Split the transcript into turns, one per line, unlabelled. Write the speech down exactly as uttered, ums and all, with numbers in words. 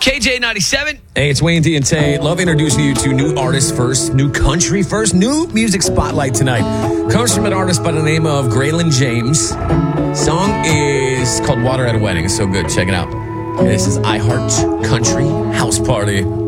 K J ninety-seven.
Hey, it's Wayne D and Tay. Love introducing you to new artists first, new country first, new music spotlight tonight. Comes from an artist by the name of Graylin James. Song is called Water at a Wedding. It's so good. Check it out. This is I Heart Country House Party.